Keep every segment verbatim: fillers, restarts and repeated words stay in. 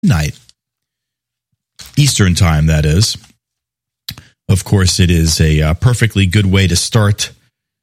night. Eastern time, that is. Of course, it is a uh, perfectly good way to start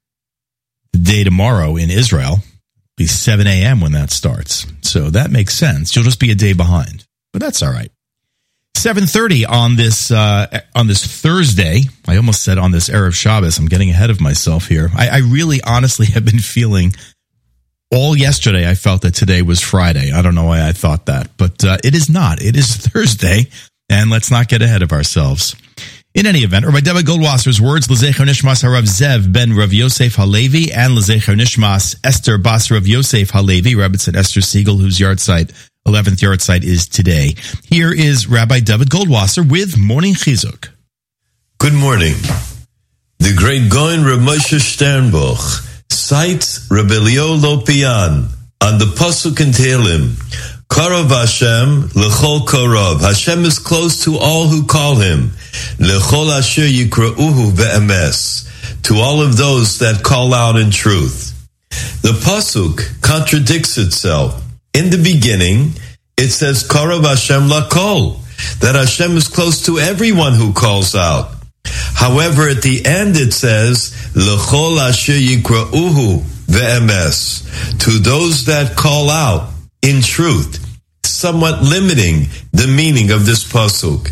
the day tomorrow in Israel. It'll be seven a.m. when that starts. So that makes sense. You'll just be a day behind, but that's all right. seven thirty on this uh, on this Thursday. I almost said on this Erev Shabbos. I'm getting ahead of myself here. I, I really honestly have been feeling all yesterday. I felt that today was Friday. I don't know why I thought that, but uh, it is not. It is Thursday, and let's not get ahead of ourselves. In any event, Rabbi David Goldwasser's words, L'zecher Nishmas Harav Zev ben Rav Yosef Halevi, and L'zecher Nishmas Esther Bas Rav Yosef Halevi, Rebbetzin Esther Siegel, whose yard site, eleventh yard site, is today. Here is Rabbi David Goldwasser with Morning Chizuk. Good morning. The great Goin Reb Moshe Sternbuch cites Reb Elio Lopian on the Pasuk in Tehillim, Karov Hashem lechol korov. Hashem is close to all who call him. Lechol asher yikra'uhu ve'emes. To all of those that call out in truth. The Pasuk contradicts itself. In the beginning, it says Karov Hashem lakol, that Hashem is close to everyone who calls out. However, at the end it says Lechol asher yikra'uhu ve'emes. To those that call out in truth, somewhat limiting the meaning of this pasuk.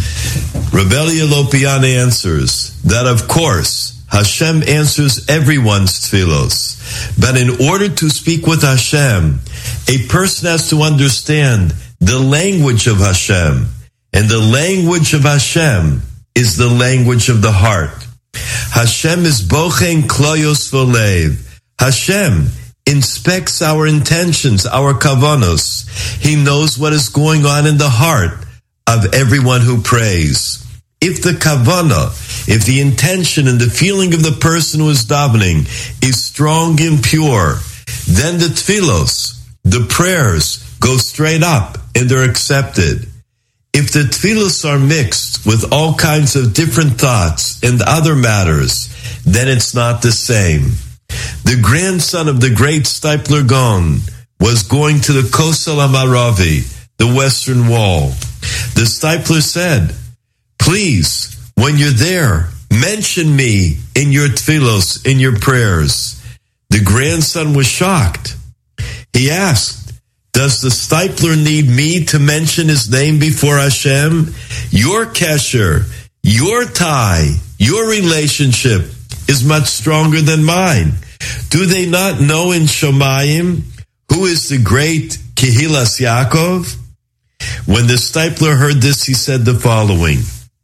Rebellia Lopian answers that, of course, Hashem answers everyone's tefillos, but in order to speak with Hashem, a person has to understand the language of Hashem, and the language of Hashem is the language of the heart. Hashem is bochen kloyos v'lev. Hashem inspects our intentions, our kavanos. He knows what is going on in the heart of everyone who prays. If the kavana, if the intention and the feeling of the person who is davening is strong and pure, then the tefillos, the prayers, go straight up and they're accepted. If the tefillos are mixed with all kinds of different thoughts and other matters, then it's not the same. The grandson of the great Steipler Gaon was going to the Kosel Amaravi, the Western Wall. The Steipler said, please, when you're there, mention me in your tefillos, in your prayers. The grandson was shocked. He asked, does the Steipler need me to mention his name before Hashem? Your kesher, your tie, your relationship is much stronger than mine. Do they not know in Shomayim who is the great Kehilas Yaakov? When the Steipler heard this, he said the following: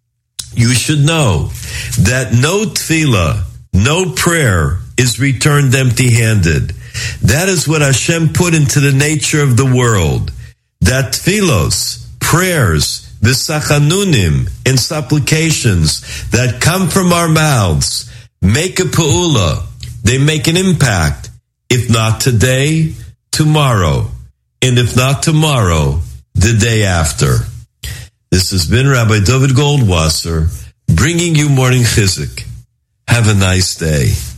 you should know that no tefillah, no prayer is returned empty-handed. That is what Hashem put into the nature of the world. That tefillos, prayers, v'sachanunim, and supplications that come from our mouths make a pa'ula. They make an impact. If not today, tomorrow. And if not tomorrow, the day after. This has been Rabbi David Goldwasser bringing you Morning Chizuk. Have a nice day.